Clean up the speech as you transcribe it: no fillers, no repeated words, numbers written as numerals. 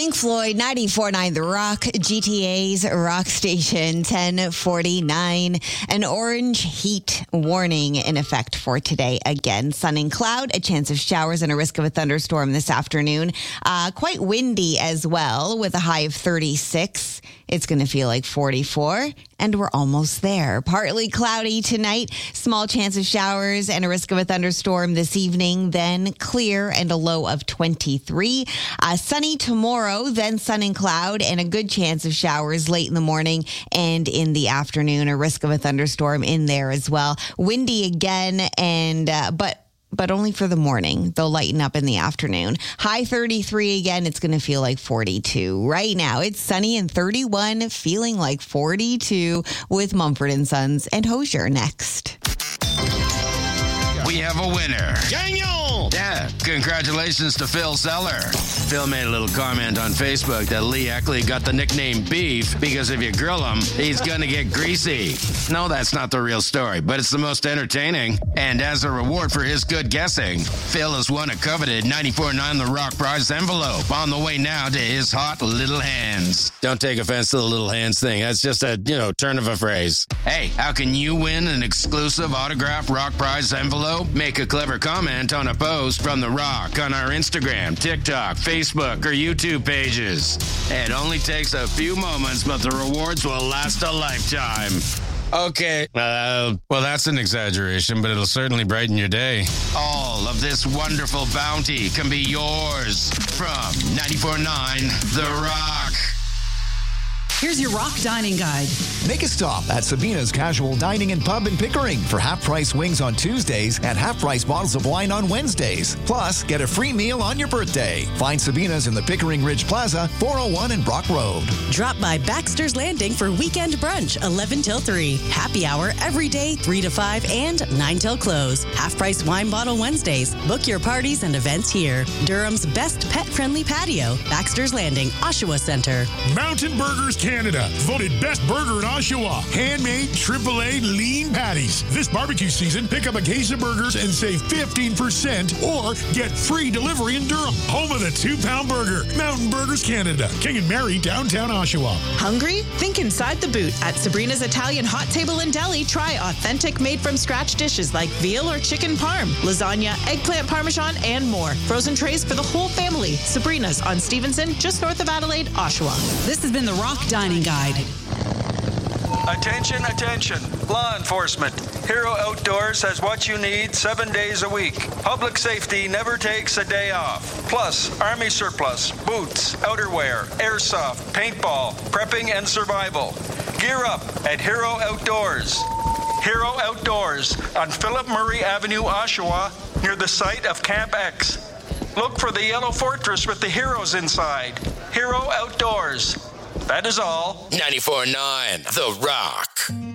Pink Floyd, 94.9 The Rock, GTA's Rock Station, 1049. An orange heat warning in effect for today. Again, sun and cloud, a chance of showers and a risk of a thunderstorm this afternoon. Quite windy as well with a high of 36. It's going to feel like 44, and we're almost there. Partly cloudy tonight, small chance of showers and a risk of a thunderstorm this evening, then clear and a low of 23. Sunny tomorrow, then sun and cloud and a good chance of showers late in the morning and in the afternoon, a risk of a thunderstorm in there as well. Windy again, and but only for the morning. They'll lighten up in the afternoon. High 33 again. It's going to feel like 42. Right now, it's sunny and 31, feeling like 42 with Mumford & Sons and Hosier next. We have a winner. Daniel! Yeah, congratulations to Phil Zeller. Phil made a little comment on Facebook that Lee Eckley got the nickname Beef because if you grill him, he's gonna get greasy. No, that's not the real story, but it's the most entertaining. And as a reward for his good guessing, Phil has won a coveted 94.9 The Rock prize envelope on the way now to his hot little hands. Don't take offense to the little hands thing. That's just a, turn of a phrase. Hey, how can you win an exclusive autographed Rock prize envelope? Make a clever comment on a post from The Rock on our Instagram, TikTok, Facebook, or YouTube pages. It only takes a few moments, but the rewards will last a lifetime. Okay, well, that's an exaggeration, but it'll certainly brighten your day. All of this wonderful bounty can be yours from 94.9 The Rock. Here's your Rock Dining Guide. Make a stop at Sabina's Casual Dining and Pub in Pickering for half-price wings on Tuesdays and half-price bottles of wine on Wednesdays. Plus, get a free meal on your birthday. Find Sabina's in the Pickering Ridge Plaza, 401 and Brock Road. Drop by Baxter's Landing for weekend brunch, 11 till 3. Happy hour every day, 3 to 5 and 9 till close. Half-price wine bottle Wednesdays. Book your parties and events here. Durham's best pet-friendly patio, Baxter's Landing, Oshawa Center. Mountain Burgers Canada, voted best burger in Oshawa. Handmade AAA lean patties. This barbecue season, pick up a case of burgers and save 15% or get free delivery in Durham. Home of the 2-pound burger. Mountain Burgers Canada, King and Mary, downtown Oshawa. Hungry? Think inside the boot. At Sabrina's Italian Hot Table and Deli, try authentic made-from-scratch dishes like veal or chicken parm, lasagna, eggplant parmesan, and more. Frozen trays for the whole family. Sabrina's on Stevenson, just north of Adelaide, Oshawa. This has been the Rock Dining Guide. Attention, attention. Law enforcement. Hero Outdoors has what you need 7 days a week. Public safety never takes a day off. Plus, Army surplus, boots, outerwear, airsoft, paintball, prepping, and survival. Gear up at Hero Outdoors. Hero Outdoors on Philip Murray Avenue, Oshawa, near the site of Camp X. Look for the yellow fortress with the heroes inside. Hero Outdoors. That is all. 94.9 The Rock.